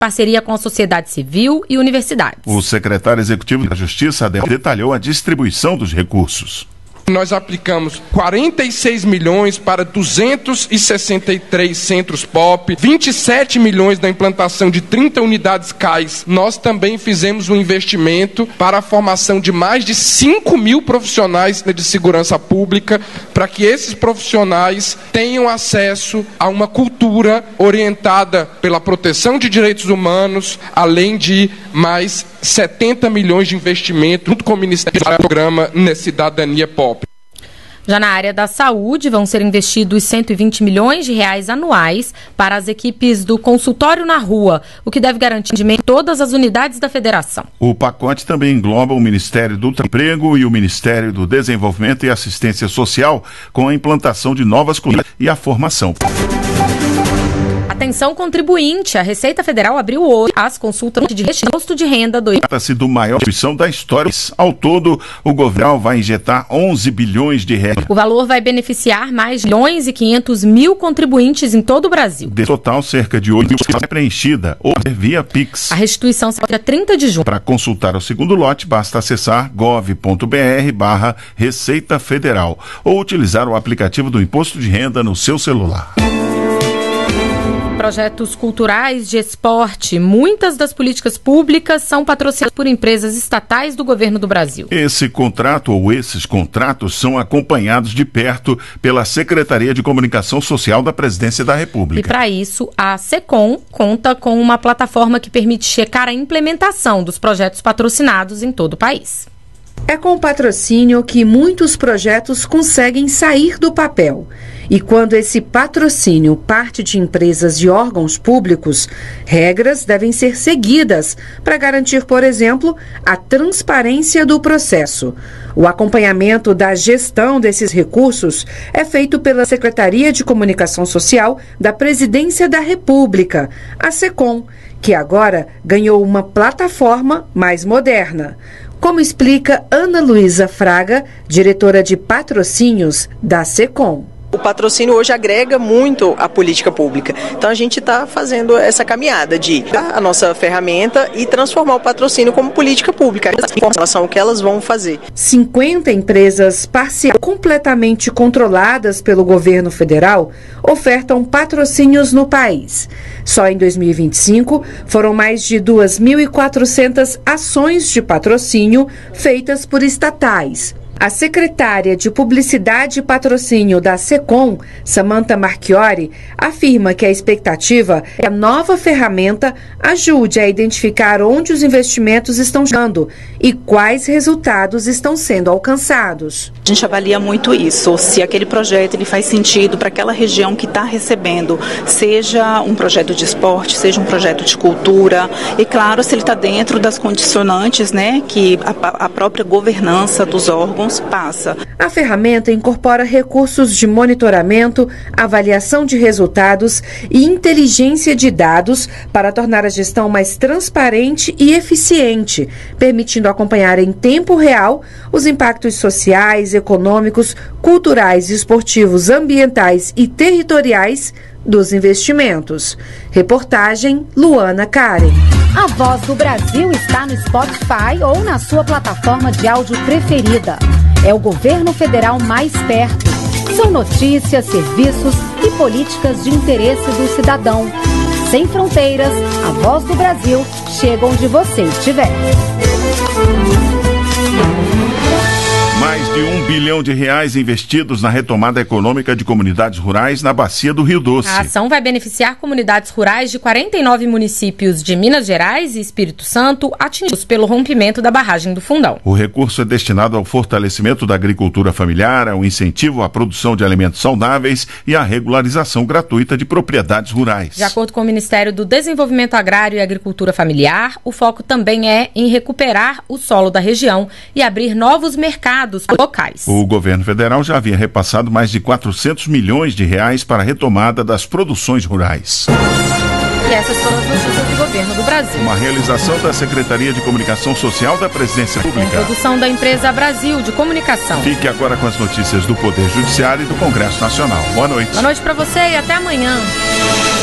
parceria com a sociedade civil e universidades. O secretário executivo da Justiça detalhou a distribuição dos recursos. Nós aplicamos 46 milhões para 263 centros POP, 27 milhões na implantação de 30 unidades CAIS. Nós também fizemos um investimento para a formação de mais de 5 mil profissionais de segurança pública, para que esses profissionais tenham acesso a uma cultura orientada pela proteção de direitos humanos, além de mais 70 milhões de investimento junto com o Ministério do Programa Cidadania POP. Já na área da saúde, vão ser investidos 120 milhões de reais anuais para as equipes do consultório na rua, o que deve garantir em todas as unidades da federação. O pacote também engloba o Ministério do Emprego e o Ministério do Desenvolvimento e Assistência Social, com a implantação de novas clínicas e a formação. Atenção contribuinte, a Receita Federal abriu hoje as consultas de imposto de renda do... Trata-se do maior distribuição da história. Ao todo, o governo vai injetar 11 bilhões de reais. O valor vai beneficiar mais de 1.500.000 contribuintes em todo o Brasil. De total, cerca de 8 mil é preenchida ou via Pix. A restituição será dia 30 de junho. Para consultar o segundo lote, basta acessar gov.br/Receita Federal ou utilizar o aplicativo do Imposto de Renda no seu celular. Projetos culturais de esporte. Muitas das políticas públicas são patrocinadas por empresas estatais do governo do Brasil. Esse contrato ou esses contratos são acompanhados de perto pela Secretaria de Comunicação Social da Presidência da República. E para isso, a SECOM conta com uma plataforma que permite checar a implementação dos projetos patrocinados em todo o país. É com o patrocínio que muitos projetos conseguem sair do papel. E quando esse patrocínio parte de empresas e órgãos públicos, regras devem ser seguidas para garantir, por exemplo, a transparência do processo. O acompanhamento da gestão desses recursos é feito pela Secretaria de Comunicação Social da Presidência da República, a SECOM, que agora ganhou uma plataforma mais moderna. Como explica Ana Luísa Fraga, diretora de patrocínios da SECOM. O patrocínio hoje agrega muito a política pública. Então a gente está fazendo essa caminhada de a nossa ferramenta e transformar o patrocínio como política pública, em relação ao que elas vão fazer. 50 empresas parciais completamente controladas pelo governo federal ofertam patrocínios no país. Só em 2025 foram mais de 2.400 ações de patrocínio feitas por estatais. A secretária de Publicidade e Patrocínio da SECOM, Samantha Marchiori, afirma que a expectativa é que a nova ferramenta ajude a identificar onde os investimentos estão chegando e quais resultados estão sendo alcançados. A gente avalia muito isso, se aquele projeto ele faz sentido para aquela região que está recebendo, seja um projeto de esporte, seja um projeto de cultura, e claro, se ele está dentro das condicionantes, né, que a própria governança dos órgãos passa. A ferramenta incorpora recursos de monitoramento, avaliação de resultados e inteligência de dados para tornar a gestão mais transparente e eficiente, permitindo acompanhar em tempo real os impactos sociais, econômicos, culturais, esportivos, ambientais e territoriais dos investimentos. Reportagem Luana Karen. A Voz do Brasil está no Spotify ou na sua plataforma de áudio preferida. É o governo federal mais perto. São notícias, serviços e políticas de interesse do cidadão. Sem fronteiras, a Voz do Brasil chega onde você estiver. Mais de R$1 bilhão investidos na retomada econômica de comunidades rurais na Bacia do Rio Doce. A ação vai beneficiar comunidades rurais de 49 municípios de Minas Gerais e Espírito Santo, atingidos pelo rompimento da barragem do Fundão. O recurso é destinado ao fortalecimento da agricultura familiar, ao incentivo à produção de alimentos saudáveis e à regularização gratuita de propriedades rurais. De acordo com o Ministério do Desenvolvimento Agrário e Agricultura Familiar, o foco também é em recuperar o solo da região e abrir novos mercados locais. O governo federal já havia repassado mais de R$400 milhões para a retomada das produções rurais. E essas foram as notícias do governo do Brasil. Uma realização da Secretaria de Comunicação Social da Presidência Pública. Com produção da empresa Brasil de Comunicação. Fique agora com as notícias do Poder Judiciário e do Congresso Nacional. Boa noite. Boa noite para você e até amanhã.